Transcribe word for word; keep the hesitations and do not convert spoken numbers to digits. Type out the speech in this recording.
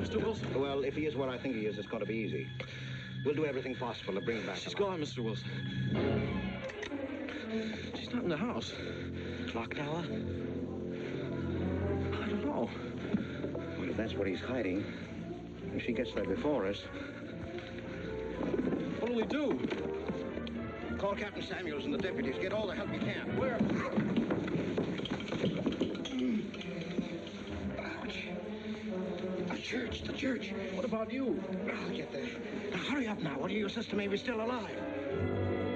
Mister Wilson? Well, if he is what I think he is, it's going to be easy. We'll do everything possible to bring him back. She's gone, Mister Wilson. She's not in the house. Clock tower? I don't know. Well, if that's what he's hiding, if she gets there before us... What'll we do? Call Captain Samuels and the deputies. Get all the help you can. Where? Ouch. The church, the church. What about you? I'll get there. Now, hurry up now. One of your sister may be still alive.